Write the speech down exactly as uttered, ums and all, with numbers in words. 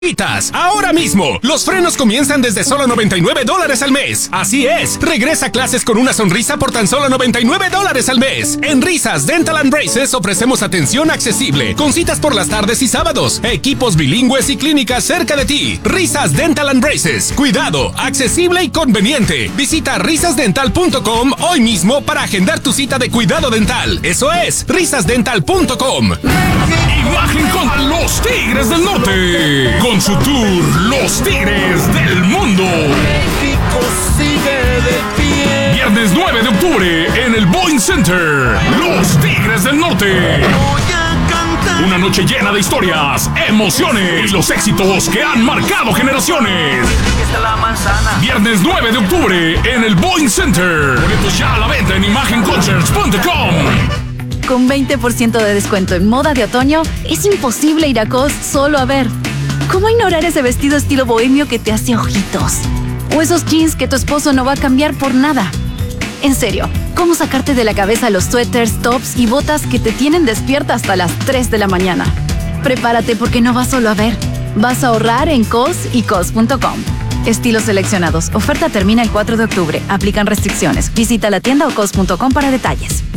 Ahora mismo, los frenos comienzan desde solo noventa y nueve dólares al mes. Así es, regresa a clases con una sonrisa por tan solo noventa y nueve dólares al mes. En Risas Dental and Braces ofrecemos atención accesible, con citas por las tardes y sábados, equipos bilingües y clínicas cerca de ti. Risas Dental and Braces, cuidado, accesible y conveniente. Visita risas dental punto com hoy mismo para agendar tu cita de cuidado dental. Eso es, risas dental punto com. Imagen con los Tigres del Norte. Con su tour Los Tigres del Mundo. México sigue de pie. Viernes nueve de octubre en el Boeing Center. Los Tigres del Norte. Voy a cantar. Una noche llena de historias, emociones y los éxitos que han marcado generaciones. Está la manzana. Viernes nueve de octubre en el Boeing Center. Boletos ya a la venta en imagen concerts punto com. Con veinte por ciento de descuento en moda de otoño, es imposible ir a Cos solo a ver. ¿Cómo ignorar ese vestido estilo bohemio que te hace ojitos? O esos jeans que tu esposo no va a cambiar por nada. En serio, ¿cómo sacarte de la cabeza los suéteres, tops y botas que te tienen despierta hasta las tres de la mañana? Prepárate porque no vas solo a ver. Vas a ahorrar en Cos y Cos punto com. Estilos seleccionados. Oferta termina el cuatro de octubre. Aplican restricciones. Visita la tienda o cos punto com para detalles.